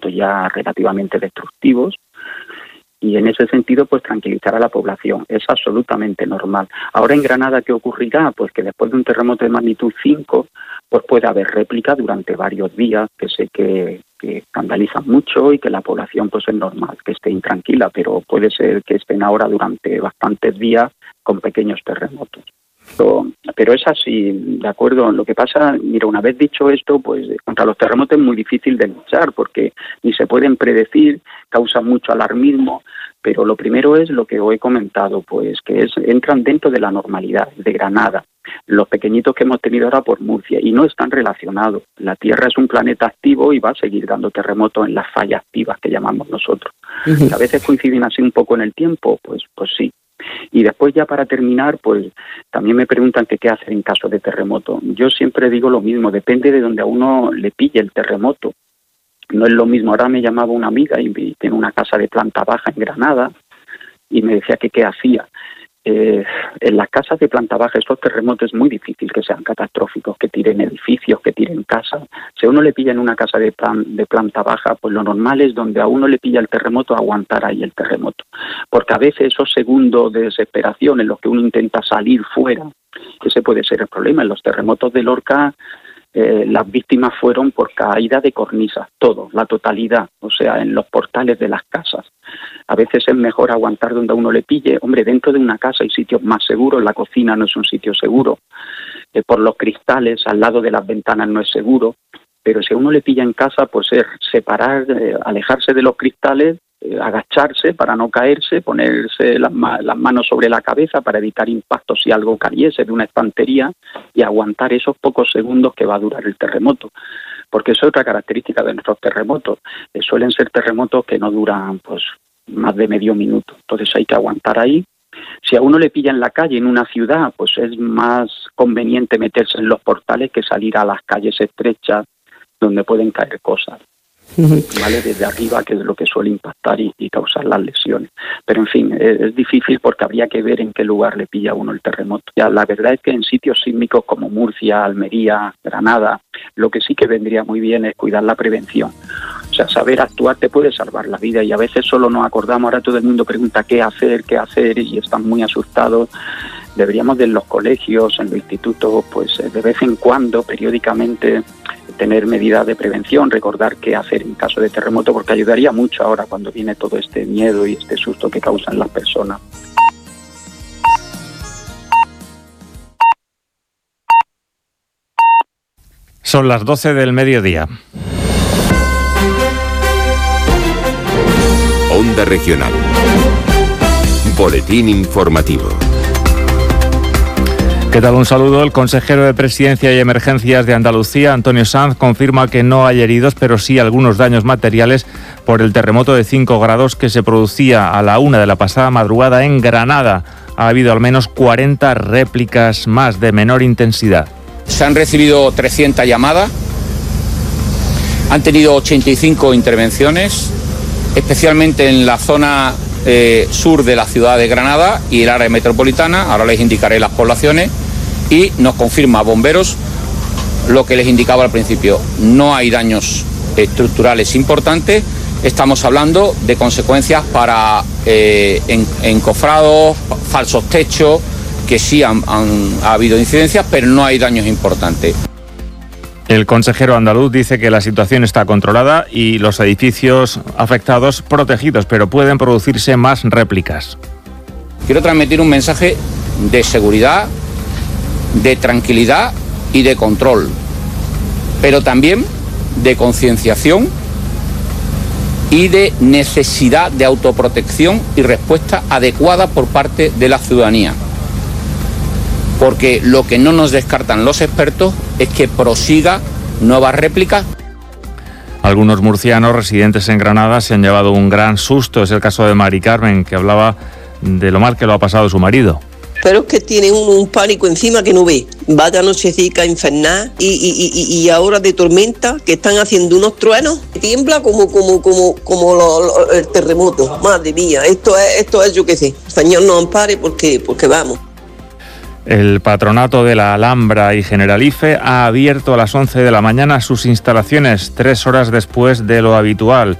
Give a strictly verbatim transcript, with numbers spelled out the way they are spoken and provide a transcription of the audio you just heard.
terremotos ya relativamente destructivos. Y en ese sentido, pues tranquilizar a la población. Es absolutamente normal. Ahora en Granada, ¿qué ocurrirá? Pues que después de un terremoto de magnitud cinco, pues puede haber réplica durante varios días, que sé que, que escandalizan mucho y que la población pues es normal que esté intranquila, pero puede ser que estén ahora durante bastantes días con pequeños terremotos. Pero, pero es así, de acuerdo. Lo que pasa, mira, una vez dicho esto, pues contra los terremotos es muy difícil de luchar porque ni se pueden predecir, causan mucho alarmismo, pero lo primero es lo que os he comentado, pues que es entran dentro de la normalidad de Granada. Los pequeñitos que hemos tenido ahora por Murcia y no están relacionados. La Tierra es un planeta activo y va a seguir dando terremotos en las fallas activas que llamamos nosotros. Uh-huh. A veces coinciden así un poco en el tiempo, pues, pues sí. Y después ya para terminar, pues también me preguntan que qué hacer en caso de terremoto. Yo siempre digo lo mismo, depende de donde a uno le pille el terremoto. No es lo mismo. Ahora me llamaba una amiga y tiene una casa de planta baja en Granada y me decía que qué hacía. Eh, en las casas de planta baja estos terremotos es muy difícil que sean catastróficos, que tiren edificios, que tiren casas. Si a uno le pilla en una casa de, plan, de planta baja, pues lo normal es donde a uno le pilla el terremoto, aguantar ahí el terremoto. Porque a veces esos segundos de desesperación en los que uno intenta salir fuera, ese puede ser el problema. En los terremotos de Lorca, Eh, las víctimas fueron por caída de cornisas, todo, la totalidad, o sea, en los portales de las casas. A veces es mejor aguantar donde a uno le pille. Hombre, dentro de una casa hay sitios más seguros, la cocina no es un sitio seguro, eh, por los cristales, al lado de las ventanas no es seguro, pero si a uno le pilla en casa, pues es separar, eh, alejarse de los cristales, eh, agacharse para no caerse, ponerse las, ma- las manos sobre la cabeza para evitar impactos si algo cayese de una estantería y aguantar esos pocos segundos que va a durar el terremoto. Porque eso es otra característica de nuestros terremotos. Eh, suelen ser terremotos que no duran pues más de medio minuto. Entonces hay que aguantar ahí. Si a uno le pilla en la calle, en una ciudad, pues es más conveniente meterse en los portales que salir a las calles estrechas donde pueden caer cosas. ¿Vale? Desde arriba, que es lo que suele impactar y, y causar las lesiones. Pero en fin, es, es difícil porque habría que ver en qué lugar le pilla a uno el terremoto. Ya, la verdad es que en sitios sísmicos como Murcia, Almería, Granada, lo que sí que vendría muy bien es cuidar la prevención. O sea, saber actuar te puede salvar la vida y a veces solo nos acordamos, ahora todo el mundo pregunta qué hacer, qué hacer y están muy asustados. Deberíamos de en los colegios, en los institutos, pues de vez en cuando, periódicamente, tener medidas de prevención, recordar qué hacer en caso de terremoto, porque ayudaría mucho ahora cuando viene todo este miedo y este susto que causan las personas. Son las doce del mediodía. Onda Regional. Boletín informativo. ¿Qué tal? Un saludo. El consejero de Presidencia y Emergencias de Andalucía, Antonio Sanz, confirma que no hay heridos, pero sí algunos daños materiales por el terremoto de cinco grados que se producía a la una de la pasada madrugada en Granada. Ha habido al menos cuarenta réplicas más de menor intensidad. Se han recibido trescientas llamadas, han tenido ochenta y cinco intervenciones, especialmente en la zona Eh, sur de la ciudad de Granada y el área metropolitana. Ahora les indicaré las poblaciones y nos confirma Bomberos lo que les indicaba al principio. No hay daños estructurales importantes. Estamos hablando de consecuencias para eh, en, encofrados, falsos techos, que sí han, han ha habido incidencias, pero no hay daños importantes. El consejero andaluz dice que la situación está controlada y los edificios afectados protegidos, pero pueden producirse más réplicas. Quiero transmitir un mensaje de seguridad, de tranquilidad y de control, pero también de concienciación y de necesidad de autoprotección y respuesta adecuada por parte de la ciudadanía. Porque lo que no nos descartan los expertos es que prosiga nuevas réplicas. Algunos murcianos residentes en Granada se han llevado un gran susto. Es el caso de Mari Carmen, que hablaba de lo mal que lo ha pasado su marido. Pero es que tiene un, un pánico encima que no ve. Vaya nochecica infernal y, y, y, y ahora de tormenta, que están haciendo unos truenos. Tiembla como como como como lo, lo, el terremoto. Madre mía, esto es, esto es yo qué sé. El Señor nos ampare porque, porque vamos. El patronato de la Alhambra y Generalife ha abierto a las once de la mañana sus instalaciones, tres horas después de lo habitual.